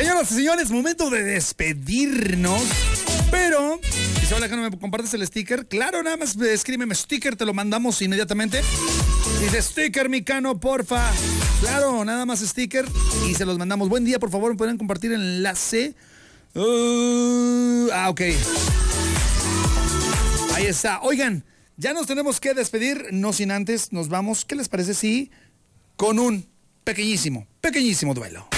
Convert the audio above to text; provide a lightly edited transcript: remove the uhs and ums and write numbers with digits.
Señoras y señores, momento de despedirnos. Pero, si hola, que no me compartes el sticker, claro, nada más escríbeme sticker, te lo mandamos inmediatamente. Dice sticker, Micano, porfa. Claro, nada más sticker y se los mandamos. Buen día, por favor, ¿me pueden compartir el enlace? Ok. Ahí está. Oigan, ya nos tenemos que despedir, no sin antes nos vamos. ¿Qué les parece si con un pequeñísimo duelo?